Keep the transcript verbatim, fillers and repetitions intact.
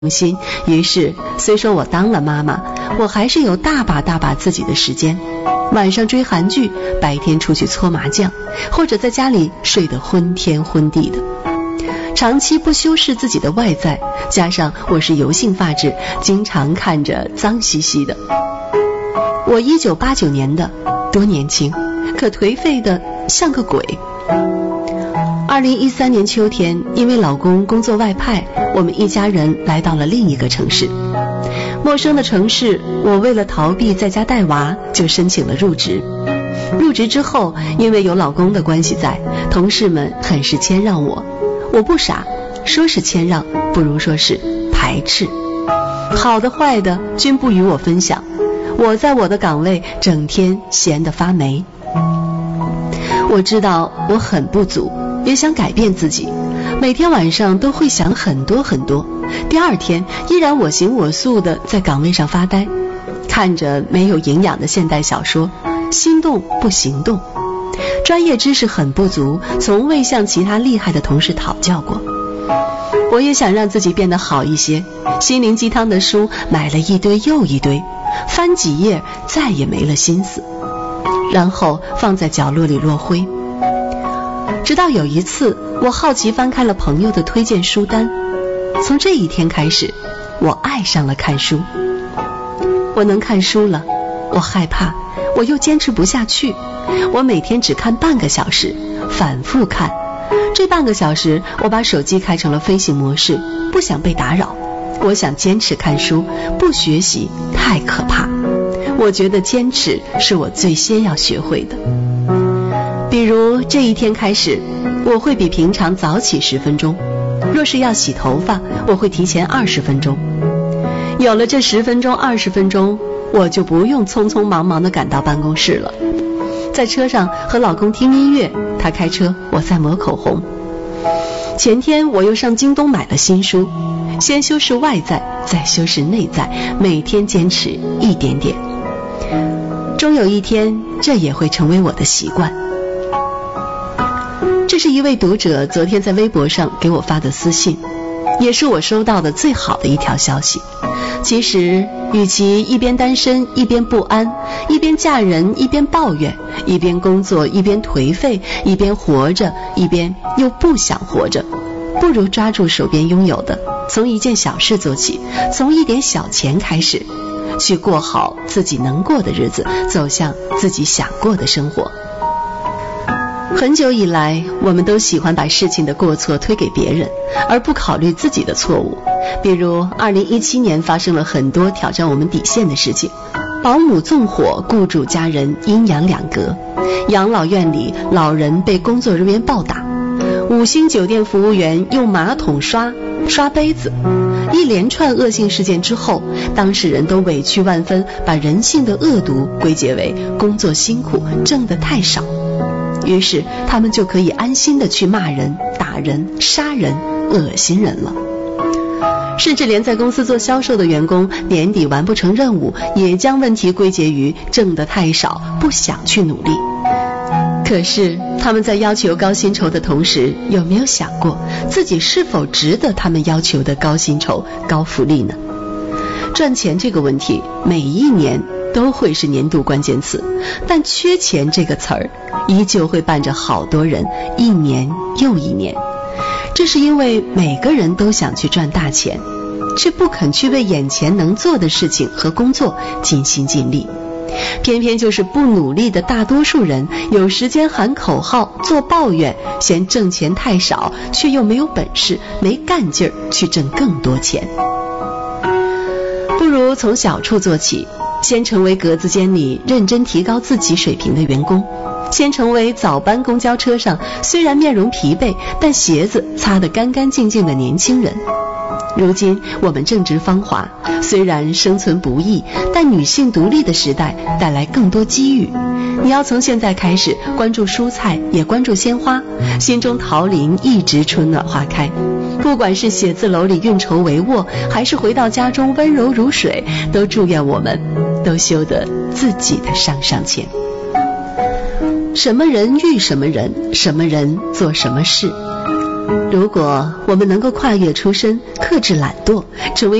心。于是虽说我当了妈妈，我还是有大把大把自己的时间，晚上追韩剧，白天出去搓麻将，或者在家里睡得昏天昏地的。长期不修饰自己的外在，加上我是油性发质，经常看着脏兮兮的。我一九八九年的，多年轻，可颓废的像个鬼。二零一三年秋天，因为老公工作外派，我们一家人来到了另一个城市。陌生的城市，我为了逃避在家带娃，就申请了入职。入职之后，因为有老公的关系在，同事们很是谦让我。我不傻，说是谦让，不如说是排斥。好的坏的均不与我分享，我在我的岗位整天闲得发霉。我知道我很不足，也想改变自己，每天晚上都会想很多很多，第二天依然我行我素的在岗位上发呆，看着没有营养的现代小说，心动不行动。专业知识很不足，从未向其他厉害的同事讨教过。我也想让自己变得好一些，心灵鸡汤的书买了一堆又一堆，翻几页再也没了心思，然后放在角落里落灰。直到有一次，我好奇翻开了朋友的推荐书单，从这一天开始，我爱上了看书。我能看书了，我害怕，我又坚持不下去。我每天只看半个小时，反复看。这半个小时，我把手机开成了飞行模式，不想被打扰。我想坚持看书，不学习太可怕。我觉得坚持是我最先要学会的。比如这一天开始，我会比平常早起十分钟，若是要洗头发，我会提前二十分钟。有了这十分钟二十分钟，我就不用匆匆忙忙地赶到办公室了。在车上和老公听音乐，他开车，我在抹口红。前天我又上京东买了新书，先修饰外在，再修饰内在，每天坚持一点点。终有一天，这也会成为我的习惯。这是一位读者昨天在微博上给我发的私信，也是我收到的最好的一条消息。其实与其一边单身一边不安，一边嫁人一边抱怨，一边工作一边颓废，一边活着一边又不想活着，不如抓住手边拥有的，从一件小事做起，从一点小钱开始，去过好自己能过的日子，走向自己想过的生活。很久以来，我们都喜欢把事情的过错推给别人，而不考虑自己的错误。比如二零一七年发生了很多挑战我们底线的事情，保姆纵火，雇主家人阴阳两隔，养老院里老人被工作人员暴打，五星酒店服务员用马桶刷刷杯子。一连串恶性事件之后，当事人都委屈万分，把人性的恶毒归结为工作辛苦，挣得太少。于是他们就可以安心的去骂人、打人、杀人、恶心人了。甚至连在公司做销售的员工年底完不成任务，也将问题归结于挣得太少，不想去努力。可是他们在要求高薪酬的同时，有没有想过自己是否值得他们要求的高薪酬、高福利呢？赚钱这个问题每一年都会是年度关键词，但缺钱这个词儿依旧会伴着好多人一年又一年。这是因为每个人都想去赚大钱，却不肯去为眼前能做的事情和工作尽心尽力。偏偏就是不努力的大多数人，有时间喊口号、做抱怨，嫌挣钱太少，却又没有本事、没干劲儿去挣更多钱。不如从小处做起，先成为格子间里认真提高自己水平的员工，先成为早班公交车上虽然面容疲惫，但鞋子擦得干干净净的年轻人。如今我们正值芳华，虽然生存不易，但女性独立的时代带来更多机遇。你要从现在开始关注蔬菜，也关注鲜花，心中桃林一直春暖花开。不管是写字楼里运筹帷幄，还是回到家中温柔如水，都祝愿我们都修得自己的上上签。什么人遇什么人，什么人做什么事。 如果我们能够跨越出身，克制懒惰，成为